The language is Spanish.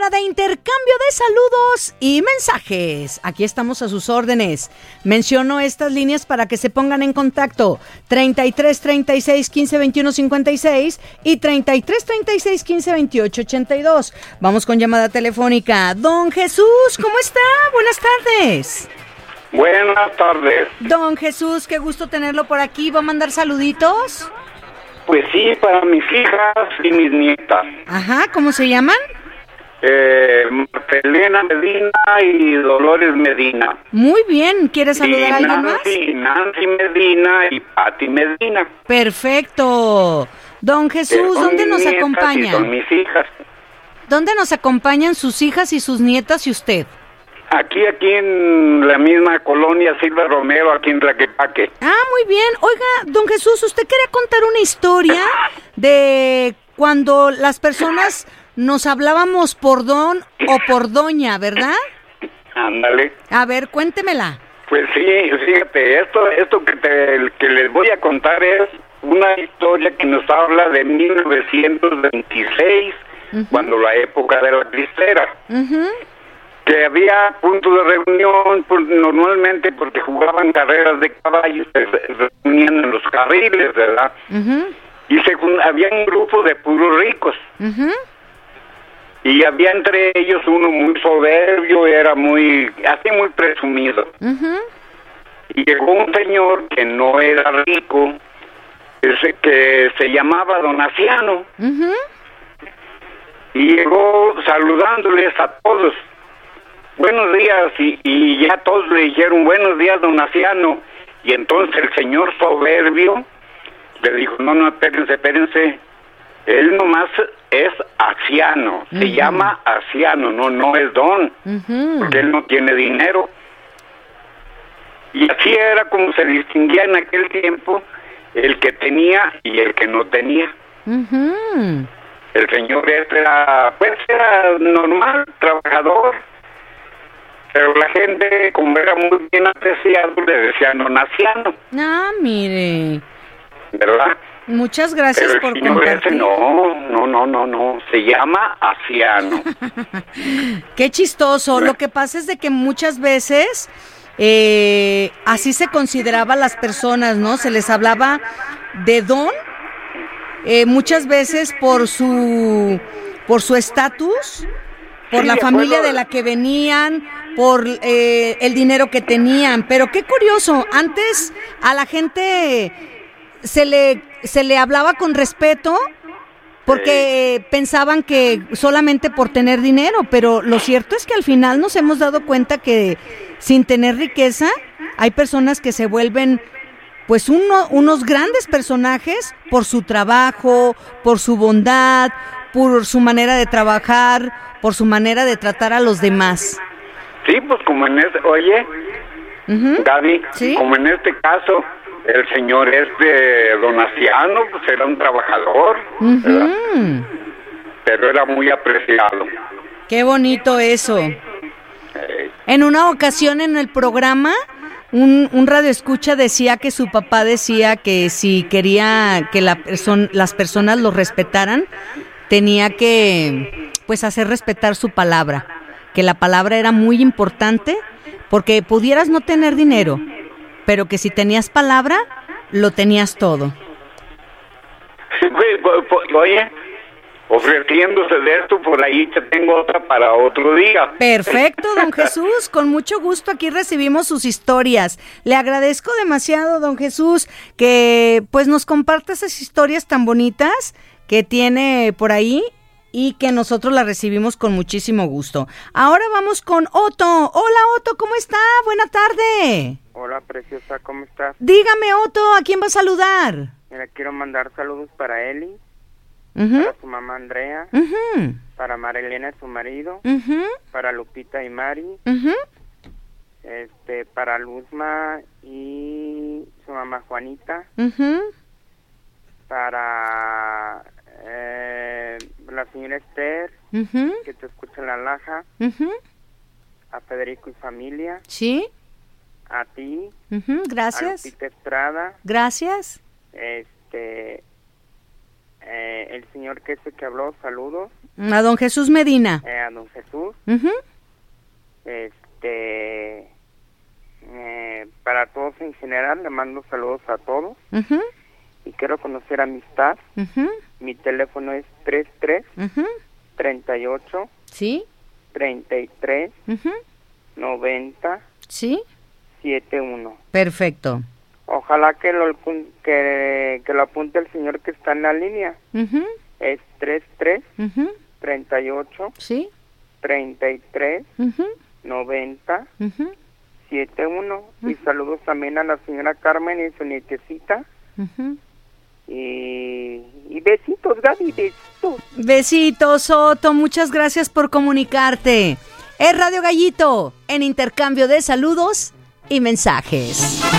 hora de intercambio de saludos y mensajes. Aquí estamos a sus órdenes. Menciono estas líneas para que se pongan en contacto. 33 36 15 21 56 y 33 36 15 28 82. Vamos con llamada telefónica. Don Jesús, ¿cómo está? Buenas tardes. Buenas tardes. Don Jesús, qué gusto tenerlo por aquí. ¿Va a mandar saluditos? Pues sí, para mis hijas y mis nietas. Ajá, ¿cómo se llaman? Elena Medina y Dolores Medina. Muy bien, ¿quieres saludar a alguien más? Nancy Medina y Patti Medina. Perfecto. Don Jesús, ¿dónde nos acompañan? Son mis hijas. ¿Dónde nos acompañan sus hijas y sus nietas y usted? Aquí en la misma colonia Silva Romero, aquí en Tlaquepaque. Ah, muy bien. Oiga, don Jesús, usted quería contar una historia de cuando las personas nos hablábamos por don o por doña, ¿verdad? Ándale. A ver, cuéntemela. Pues sí, fíjate, esto que les voy a contar es una historia que nos habla de 1926, cuando la época de la cristera. Que había puntos de reunión, normalmente porque jugaban carreras de caballos, se reunían en los carriles, ¿verdad? Y había un grupo de puros ricos. Y había entre ellos uno muy soberbio, era muy presumido. Y llegó un señor que no era rico, que se llamaba Don Aciano. Y llegó saludándoles a todos. Buenos días, y ya todos le dijeron, buenos días, don Aciano. Y entonces el señor soberbio le dijo, no, espérense. Él nomás es Aciano, se llama Aciano, no es don, porque él no tiene dinero. Y así era como se distinguía en aquel tiempo el que tenía y el que no tenía. El señor era normal, trabajador. Pero la gente, como era muy bien apreciado, le decían don Aciano. Ah, mire. ¿Verdad? Muchas gracias pero por el señor compartir. Ese, no, se llama Aciano. Qué chistoso. Lo que pasa es de que muchas veces así se consideraba a las personas, ¿no? Se les hablaba de don, muchas veces por su estatus, por la familia de la que venían, por el dinero que tenían. Pero qué curioso, antes a la gente se le hablaba con respeto porque pensaban que solamente por tener dinero, pero lo cierto es que al final nos hemos dado cuenta que sin tener riqueza hay personas que se vuelven pues unos grandes personajes por su trabajo, por su bondad, por su manera de trabajar, por su manera de tratar a los demás. Sí, pues como en Gaby, ¿sí? Como en este caso, el señor don Aciano, pues era un trabajador, pero era muy apreciado. Qué bonito eso. En una ocasión en el programa, un radioescucha decía que su papá decía que si quería que las personas lo respetaran, tenía que pues hacer respetar su palabra, que la palabra era muy importante, porque pudieras no tener dinero, pero que si tenías palabra, lo tenías todo. Oye, ofreciéndose de esto, por ahí te tengo otra para otro día. Perfecto, don Jesús, con mucho gusto aquí recibimos sus historias. Le agradezco demasiado, don Jesús, que pues nos comparte esas historias tan bonitas que tiene por ahí y que nosotros la recibimos con muchísimo gusto. Ahora vamos con Otto. Hola, Otto, ¿cómo está? Buena tarde. Hola, preciosa, ¿cómo estás? Dígame, Otto, ¿a quién va a saludar? Mira, quiero mandar saludos para Eli, para su mamá Andrea, para Marilena, su marido, para Lupita y Mari, para Luzma y su mamá Juanita, para la señora Esther, que te escucha en La Laja, a Federico y familia, sí, a ti, gracias, a Lupita Estrada, gracias, el señor que habló, saludos. A don Jesús Medina. A don Jesús. Para todos en general, le mando saludos a todos. Y quiero conocer amistad. Mi teléfono es 38 ¿sí? 33 90 ¿sí? 71. Perfecto. Ojalá que lo apunte el señor que está en la línea. Es 33 38 ¿sí? 33 90 71. Y saludos también a la señora Carmen y su nietecita. Y besitos, Gaby, besitos. Besitos, Soto, muchas gracias por comunicarte. Es Radio Gallito, en intercambio de saludos y mensajes.